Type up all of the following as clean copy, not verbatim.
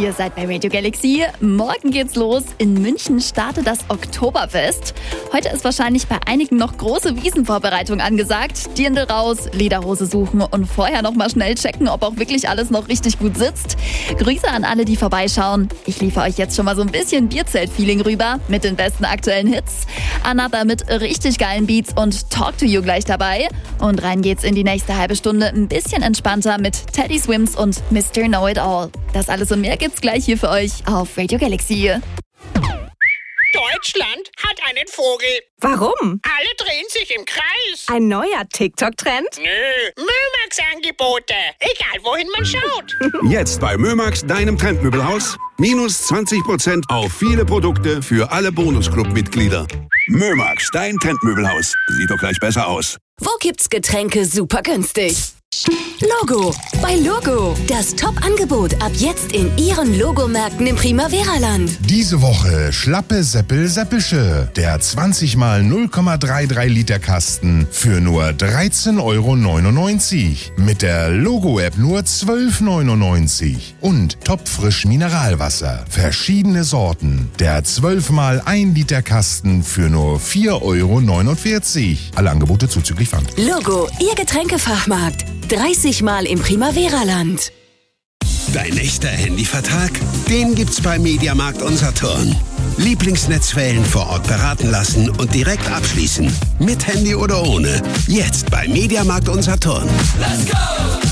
Ihr seid bei Radio Galaxy. Morgen geht's los. In München startet das Oktoberfest. Heute ist wahrscheinlich bei einigen noch große Wiesenvorbereitung angesagt. Dirndl raus, Lederhose suchen und vorher noch mal schnell checken, ob auch wirklich alles noch richtig gut sitzt. Grüße an alle, die vorbeischauen. Ich liefere euch jetzt schon mal so ein bisschen Bierzelt-Feeling rüber mit den besten aktuellen Hits. Another mit richtig geilen Beats und Talk to You gleich dabei. Und rein geht's in die nächste halbe Stunde ein bisschen entspannter mit Teddy Swims und Mr. Know-It-All. Das alles und mehr gibt's gleich hier für euch auf Radio Galaxy. Deutschland hat einen Vogel. Warum? Alle drehen sich im Kreis. Ein neuer TikTok-Trend? Nö, Mömax-Angebote. Egal, wohin man schaut. Jetzt bei Mömax, deinem Trendmöbelhaus. Minus 20% auf viele Produkte für alle Bonusclub-Mitglieder. Mömax, dein Trendmöbelhaus. Sieht doch gleich besser aus. Wo gibt's Getränke super günstig? Logo. Bei Logo. Das Top-Angebot ab jetzt in Ihren Logomärkten im Primavera-Land. Diese Woche schlappe Seppelsche. Der 20 mal 0,33 Liter Kasten für nur 13,99 €. Mit der Logo-App nur 12,99 €. Und topfrisch Mineralwasser. Verschiedene Sorten. Der 12 mal 1 Liter Kasten für nur 4,49 €. Alle Angebote zuzüglich Pfand. Logo. Ihr Getränkefachmarkt. 30 Mal im Primavera-Land. Dein echter Handyvertrag? Den gibt's bei Mediamarkt und Saturn. Lieblingsnetzwellen vor Ort beraten lassen und direkt abschließen. Mit Handy oder ohne. Jetzt bei Mediamarkt und Saturn. Let's go!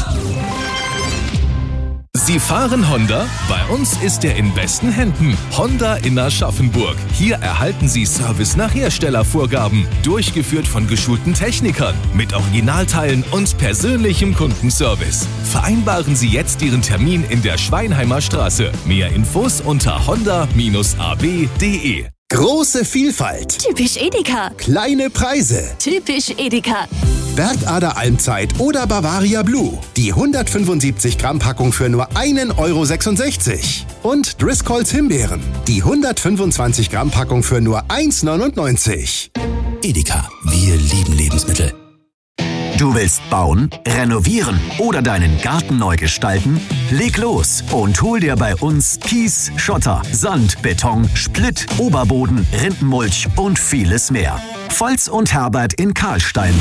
Sie fahren Honda? Bei uns ist er in besten Händen. Honda in Aschaffenburg. Hier erhalten Sie Service nach Herstellervorgaben. Durchgeführt von geschulten Technikern. Mit Originalteilen und persönlichem Kundenservice. Vereinbaren Sie jetzt Ihren Termin in der Schweinheimer Straße. Mehr Infos unter honda-ab.de. Große Vielfalt. Typisch Edeka. Kleine Preise. Typisch Edeka. Bergader Almzeit oder Bavaria Blue. Die 175 Gramm Packung für nur 1,66 €. Und Driscolls Himbeeren. Die 125 Gramm Packung für nur 1,99 €. Edeka, wir lieben Lebensmittel. Du willst bauen, renovieren oder deinen Garten neu gestalten? Leg los und hol dir bei uns Kies, Schotter, Sand, Beton, Splitt, Oberboden, Rindenmulch und vieles mehr. Volz und Herbert in Karlstein.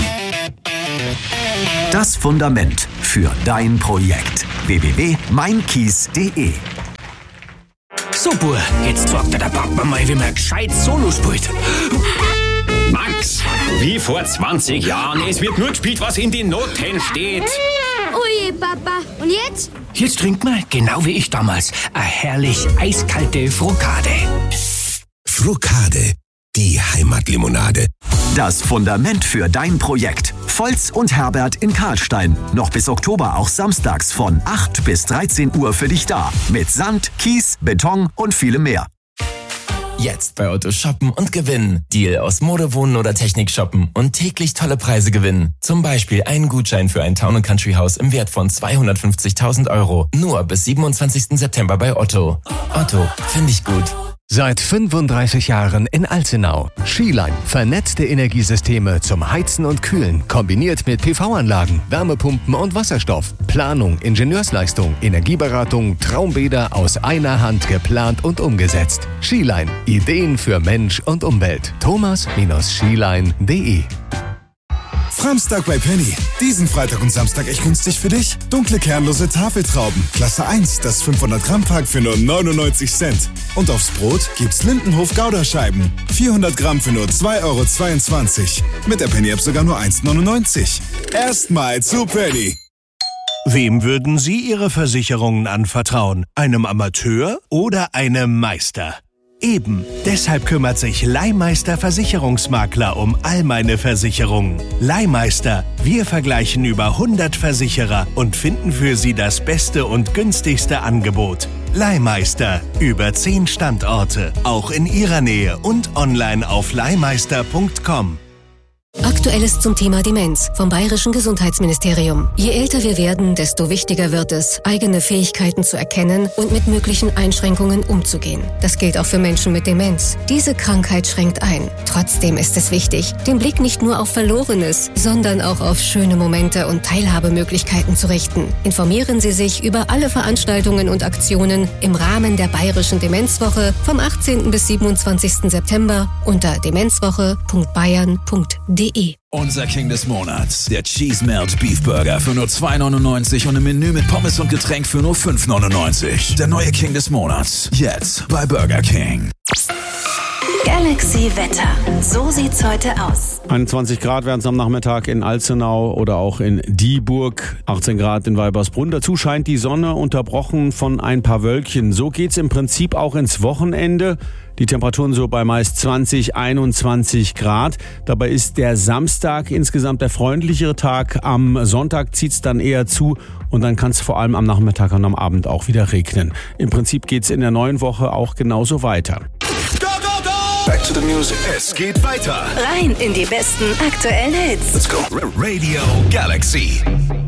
Das Fundament für dein Projekt. www.meinkies.de. So, Bur, jetzt sagt der Papa mal, wie man gescheit Solo spielt. Max, wie vor 20 Jahren. Es wird nur gespielt, was in den Noten steht. Ui, Papa. Und jetzt? Jetzt trinkt man, genau wie ich damals, eine herrlich eiskalte Frokade. Frokade, die Heimatlimonade. Das Fundament für dein Projekt. Volz und Herbert in Karlstein. Noch bis Oktober auch samstags von 8 bis 13 Uhr für dich da. Mit Sand, Kies, Beton und vielem mehr. Jetzt bei Otto shoppen und gewinnen. Deal aus Mode, Wohnen oder Technik shoppen und täglich tolle Preise gewinnen. Zum Beispiel einen Gutschein für ein Town & Country Haus im Wert von 250.000 €. Nur bis 27. September bei Otto. Otto, finde ich gut. Seit 35 Jahren in Alzenau. Skiline. Vernetzte Energiesysteme zum Heizen und Kühlen. Kombiniert mit PV-Anlagen, Wärmepumpen und Wasserstoff. Planung, Ingenieursleistung, Energieberatung, Traumbäder aus einer Hand geplant und umgesetzt. Skiline. Ideen für Mensch und Umwelt. thomas-skiline.de. Framstag bei Penny. Diesen Freitag und Samstag echt günstig für dich. Dunkle kernlose Tafeltrauben. Klasse 1, das 500 Gramm Pack für nur 99 Cent. Und aufs Brot gibt's Lindenhof Gouda-Scheiben. 400 Gramm für nur 2,22 €. Mit der Penny-App sogar nur 1,99 €. Erstmal zu Penny. Wem würden Sie Ihre Versicherungen anvertrauen? Einem Amateur oder einem Meister? Eben, deshalb kümmert sich Leihmeister Versicherungsmakler um all meine Versicherungen. Leihmeister, wir vergleichen über 100 Versicherer und finden für Sie das beste und günstigste Angebot. Leihmeister, über 10 Standorte, auch in Ihrer Nähe und online auf leihmeister.com. Aktuelles zum Thema Demenz vom Bayerischen Gesundheitsministerium. Je älter wir werden, desto wichtiger wird es, eigene Fähigkeiten zu erkennen und mit möglichen Einschränkungen umzugehen. Das gilt auch für Menschen mit Demenz. Diese Krankheit schränkt ein. Trotzdem ist es wichtig, den Blick nicht nur auf Verlorenes, sondern auch auf schöne Momente und Teilhabemöglichkeiten zu richten. Informieren Sie sich über alle Veranstaltungen und Aktionen im Rahmen der Bayerischen Demenzwoche vom 18. bis 27. September unter demenzwoche.bayern.de. Unser King des Monats, der Cheese Melt Beef Burger für nur 2,99 und ein Menü mit Pommes und Getränk für nur 5,99. Der neue King des Monats, jetzt bei Burger King. Galaxy Wetter. So sieht's heute aus. 21 Grad werden es am Nachmittag in Alzenau oder auch in Dieburg. 18 Grad in Weibersbrunn. Dazu scheint die Sonne, unterbrochen von ein paar Wölkchen. So geht's im Prinzip auch ins Wochenende. Die Temperaturen so bei meist 20, 21 Grad. Dabei ist der Samstag insgesamt der freundlichere Tag. Am Sonntag zieht's dann eher zu und dann kann es vor allem am Nachmittag und am Abend auch wieder regnen. Im Prinzip geht's in der neuen Woche auch genauso weiter. Back to the music. Es geht weiter. Rein in die besten aktuellen Hits. Let's go. Radio Galaxy.